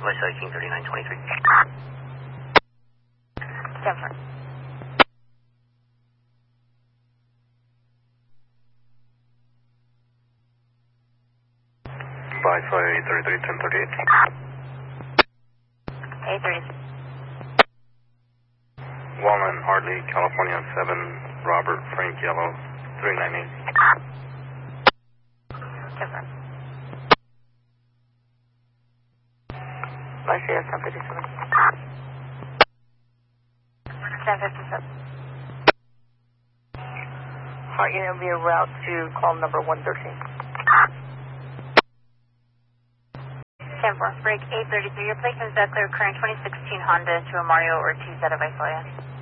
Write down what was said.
Visalia King 3923. Stand for. Visalia 33 1038. 830. Walnut, Hartley, California 7, Robert, Frank Yellow 398. Stand for. Visalia 1057. Stand 57. Heart unit will be a route to call number 113. Stand for. Break 833. Your plate comes back clear. Current 2016 Honda to a Mario Ortiz out of Visalia.